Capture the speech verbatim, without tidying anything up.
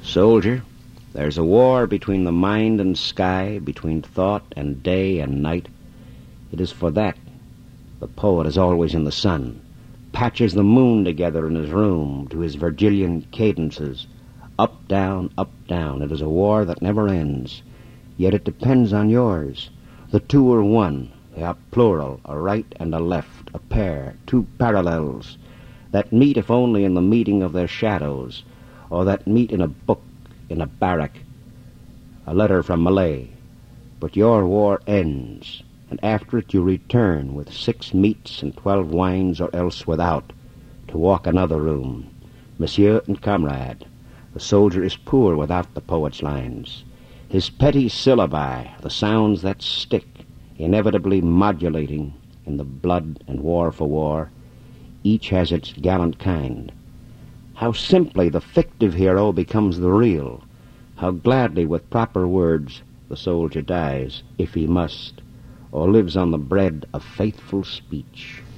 Soldier, there's a war between the mind and sky, between thought and day and night. It is for that the poet is always in the sun, patches the moon together in his room to his Virgilian cadences. Up, down, up, down. It is a war that never ends. Yet it depends on yours. The two are one. They are plural, a right and a left, a pair, two parallels, that meet if only in the meeting of their shadows, or that meet in a book, in a barrack, a letter from Malay. But your war ends, and after it you return with six meats and twelve wines, or else without, to walk another room. Monsieur and comrade, the soldier is poor without the poet's lines. His petty syllabi, the sounds that stick, inevitably modulating in the blood and war for war, each has its gallant kind. How simply the fictive hero becomes the real. How gladly, with proper words, the soldier dies, if he must, or lives on the bread of faithful speech.